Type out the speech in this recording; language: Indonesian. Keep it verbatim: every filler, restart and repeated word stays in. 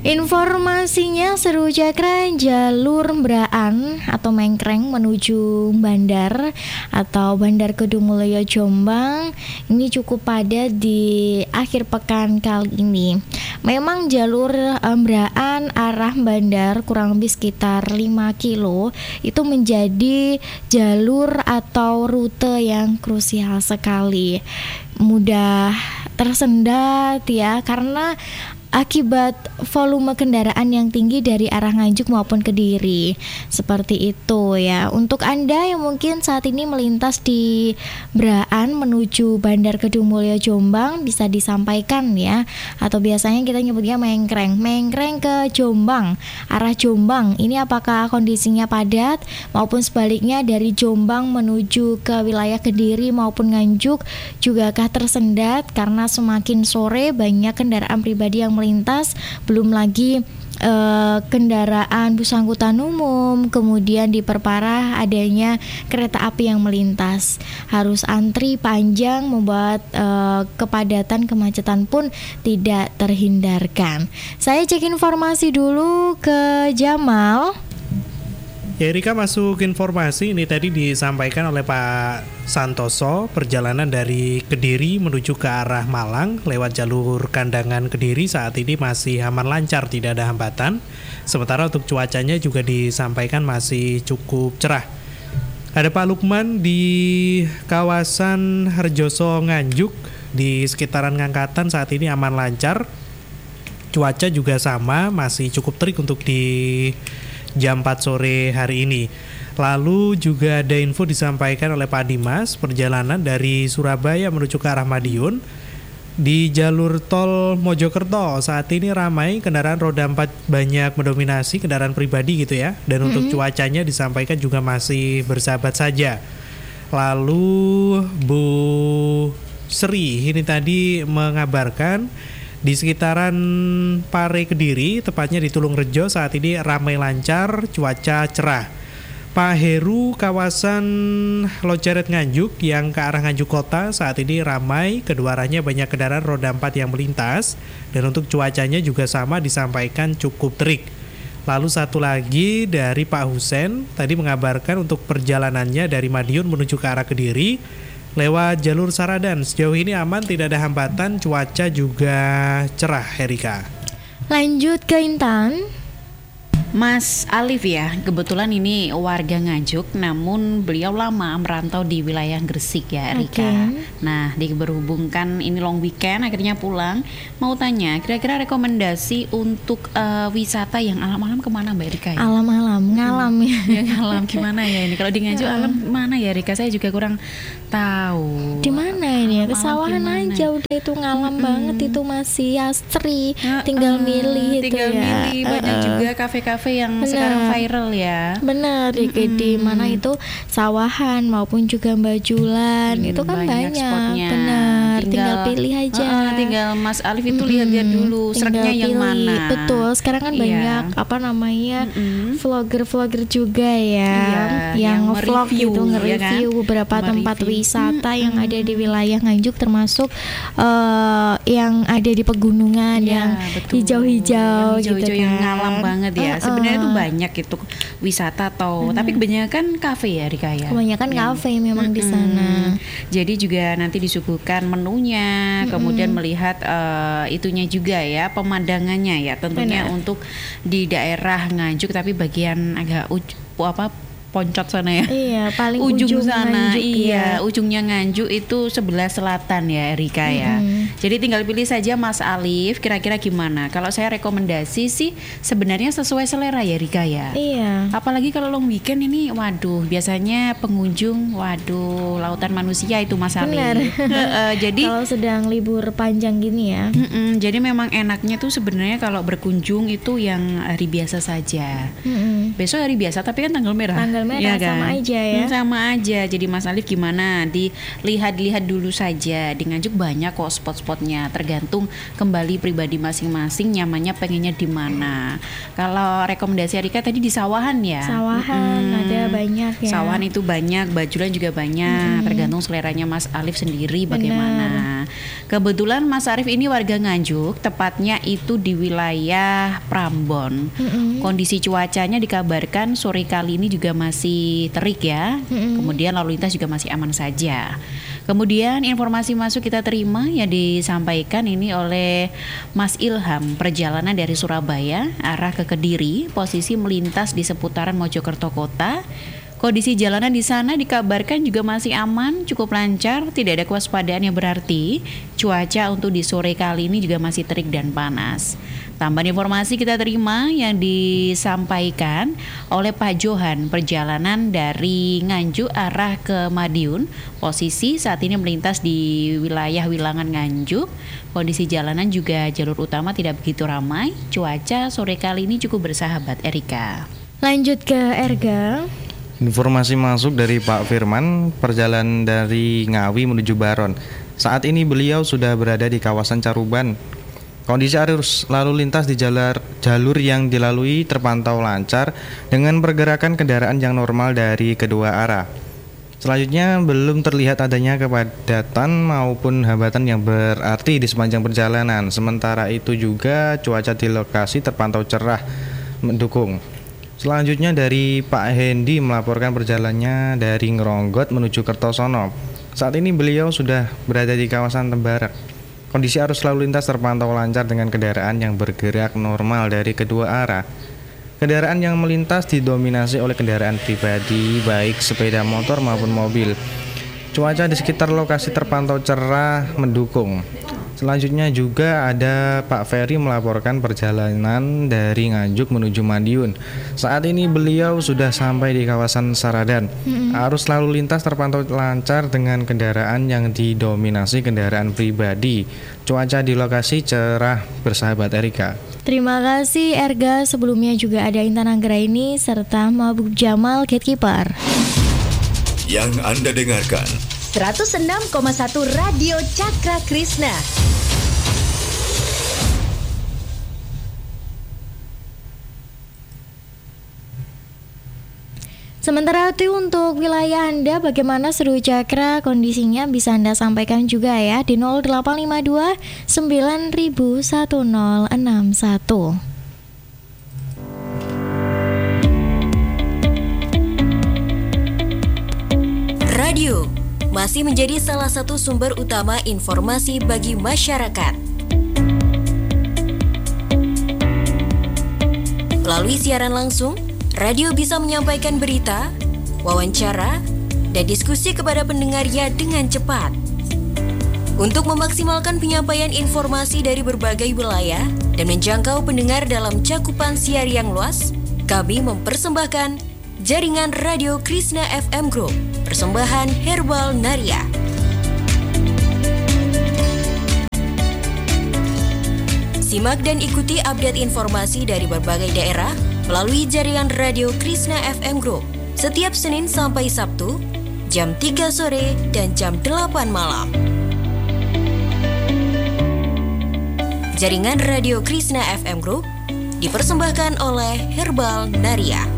Informasinya seru Cakra, jalur Mbraan atau Mengkreng menuju Bandar atau Bandar Kedungmulyo Jombang ini cukup padat di akhir pekan kali ini. Memang jalur Mbraan arah Bandar kurang lebih sekitar lima kilo itu menjadi jalur atau rute yang krusial sekali. Mudah tersendat ya karena akibat volume kendaraan yang tinggi dari arah Nganjuk maupun Kediri. Seperti itu ya. Untuk Anda yang mungkin saat ini melintas di Mbraan menuju Bandar Kedungmulyo Jombang bisa disampaikan ya. Atau biasanya kita nyebutnya Mengkreng. Mengkreng ke Jombang, arah Jombang. Ini apakah kondisinya padat maupun sebaliknya dari Jombang menuju ke wilayah Kediri maupun Nganjuk jugakah tersendat karena semakin sore banyak kendaraan pribadi yang melintas, belum lagi eh, kendaraan bus angkutan umum, kemudian diperparah adanya kereta api yang melintas, harus antri panjang membuat eh, kepadatan kemacetan pun tidak terhindarkan. Saya cek informasi dulu ke Jamal. Ya Rika, masuk informasi ini tadi disampaikan oleh Pak Santoso, perjalanan dari Kediri menuju ke arah Malang lewat jalur Kandangan Kediri saat ini masih aman lancar, tidak ada hambatan. Sementara untuk cuacanya juga disampaikan masih cukup cerah. Ada Pak Lukman di kawasan Harjoso Nganjuk di sekitaran Ngangkatan saat ini aman lancar. Cuaca juga sama, masih cukup terik untuk di jam empat sore hari ini. Lalu juga ada info disampaikan oleh Pak Dimas, perjalanan dari Surabaya menuju ke arah Madiun di jalur tol Mojokerto saat ini ramai, kendaraan roda empat banyak mendominasi kendaraan pribadi gitu ya. Dan mm-hmm. untuk cuacanya disampaikan juga masih bersahabat saja. Lalu Bu Sri ini tadi mengabarkan di sekitaran Pare Kediri, tepatnya di Tulungrejo saat ini ramai lancar, cuaca cerah. Pak Heru kawasan Loceret Nganjuk yang ke arah Nganjuk Kota saat ini ramai, kedua arahnya banyak kendaraan roda empat yang melintas. Dan untuk cuacanya juga sama disampaikan cukup terik. Lalu satu lagi dari Pak Husen tadi mengabarkan untuk perjalanannya dari Madiun menuju ke arah Kediri lewat jalur Saradan. Sejauh ini aman, tidak ada hambatan, cuaca juga cerah, Erika. Lanjut ke Intan. Mas Alif ya, kebetulan ini warga Nganjuk, namun beliau lama merantau di wilayah Gresik ya, Rika. Okay. Nah, diberhubungkan ini long weekend, akhirnya pulang. Mau tanya, kira-kira rekomendasi untuk uh, wisata yang alam-alam kemana Mbak Rika ya? Alam-alam, ngalam ya. Ya ngalam, gimana ya ini? Kalau di Nganjuk alam mana ya Rika? Saya juga kurang tahu. Di mana ini ya? Kesawahan aja udah itu ngalam mm-hmm. banget, itu masih asri, uh, tinggal uh, milih itu tinggal ya. Tinggal milih, banyak uh, juga kafe-kafe yang bener. Sekarang viral ya. Benar, mm-hmm. di mana itu sawahan maupun juga Bajulan hmm, itu kan banyak, banyak. Benar, tinggal, tinggal pilih aja. Uh, tinggal Mas Alif itu mm-hmm. lihat-lihat dulu seretnya yang mana. Betul, sekarang kan yeah. banyak apa namanya mm-hmm. vlogger-vlogger juga ya, yeah, yang nge-vlog gitu, nge-review ya kan? beberapa Mereview. tempat wisata mm-hmm. yang ada di wilayah Nganjuk, termasuk uh, yang ada di pegunungan yeah, yang betul. hijau-hijau yang gitu hijau-hijau kan. yang ngalam banget ya. Uh-uh. Sebenarnya itu banyak itu wisata atau hmm. tapi kebanyakan kafe ya Rika ya. Kebanyakan yang, kafe memang hmm, di sana. Jadi juga nanti disuguhkan menunya, hmm. kemudian melihat uh, itunya juga ya, pemandangannya ya. Tentunya Benar. untuk di daerah Nganjuk tapi bagian agak uj- apa Poncot sana ya. Iya, paling ujung, ujung sana. Nganjuk, iya, ya. ujungnya Nganjuk itu sebelah selatan ya, Rika ya. Mm-hmm. Jadi tinggal pilih saja Mas Alif, kira-kira gimana? Kalau saya rekomendasi sih sebenarnya sesuai selera ya, Rika ya. Iya. Apalagi kalau long weekend ini, waduh, biasanya pengunjung, waduh, lautan manusia itu Mas Alif. Benar. uh, jadi kalau sedang libur panjang gini ya. Mm-mm, jadi memang enaknya tuh sebenarnya kalau berkunjung itu yang hari biasa saja. Mm-mm. Besok hari biasa, tapi kan tanggal merah. Tanggal merah ya kan? Sama aja ya. Hmm, sama aja. Jadi Mas Alif gimana? Dilihat-lihat dulu saja. Di Nganjuk banyak kok spot-spotnya. Tergantung kembali pribadi masing-masing nyamannya pengennya di mana. Kalau rekomendasi Rika tadi di sawahan ya. Sawahan hmm, ada banyak ya. Sawahan itu banyak, Bajulan juga banyak. Hmm. Tergantung seleranya Mas Alif sendiri bagaimana. Bener. Nah, kebetulan Mas Arief ini warga Nganjuk, tepatnya itu di wilayah Prambon. Mm-hmm. Kondisi cuacanya dikabarkan sore kali ini juga masih terik ya. Mm-hmm. Kemudian lalu lintas juga masih aman saja. Kemudian informasi masuk kita terima yang disampaikan ini oleh Mas Ilham, perjalanan dari Surabaya arah ke Kediri, posisi melintas di seputaran Mojokerto Kota. Kondisi jalanan di sana dikabarkan juga masih aman, cukup lancar, tidak ada kewaspadaan yang berarti. Cuaca untuk di sore kali ini juga masih terik dan panas. Tambahan informasi kita terima yang disampaikan oleh Pak Johan, perjalanan dari Nganjuk arah ke Madiun. Posisi saat ini melintas di wilayah Wilangan Nganjuk. Kondisi jalanan juga jalur utama tidak begitu ramai. Cuaca sore kali ini cukup bersahabat, Erika. Lanjut ke Erga. Informasi masuk dari Pak Firman, perjalanan dari Ngawi menuju Baron. Saat ini beliau sudah berada di kawasan Caruban. Kondisi arus lalu lintas di jalur, jalur yang dilalui terpantau lancar dengan pergerakan kendaraan yang normal dari kedua arah. Selanjutnya belum terlihat adanya kepadatan maupun hambatan yang berarti di sepanjang perjalanan. Sementara itu juga cuaca di lokasi terpantau cerah mendukung. Selanjutnya dari Pak Hendi melaporkan perjalanannya dari Ngeronggot menuju Kertosono. Saat ini beliau sudah berada di kawasan Tembarak. Kondisi arus lalu lintas terpantau lancar dengan kendaraan yang bergerak normal dari kedua arah. Kendaraan yang melintas didominasi oleh kendaraan pribadi, baik sepeda motor maupun mobil. Cuaca di sekitar lokasi terpantau cerah mendukung. Selanjutnya juga ada Pak Ferry melaporkan perjalanan dari Nganjuk menuju Madiun. Saat ini beliau sudah sampai di kawasan Saradan. Mm-hmm. Arus lalu lintas terpantau lancar dengan kendaraan yang didominasi kendaraan pribadi. Cuaca di lokasi cerah bersahabat, Erika. Terima kasih Erga. Sebelumnya juga ada Intan Anggraini serta Mabuk Jamal Gatekeeper. Yang Anda dengarkan seratus enam koma satu Radio Cakra Krishna. Sementara itu untuk wilayah Anda bagaimana Seru Cakra kondisinya bisa Anda sampaikan juga ya di nol delapan lima dua sembilan satu nol enam satu. Radio masih menjadi salah satu sumber utama informasi bagi masyarakat. Melalui siaran langsung, radio bisa menyampaikan berita, wawancara, dan diskusi kepada pendengarnya dengan cepat. Untuk memaksimalkan penyampaian informasi dari berbagai wilayah dan menjangkau pendengar dalam cakupan siar yang luas, kami mempersembahkan Jaringan Radio Krishna F M Group, persembahan Herbal Naria. Simak dan ikuti update informasi dari berbagai daerah melalui Jaringan Radio Krishna F M Group setiap Senin sampai Sabtu jam tiga sore dan jam delapan malam. Jaringan Radio Krishna F M Group dipersembahkan oleh Herbal Naria.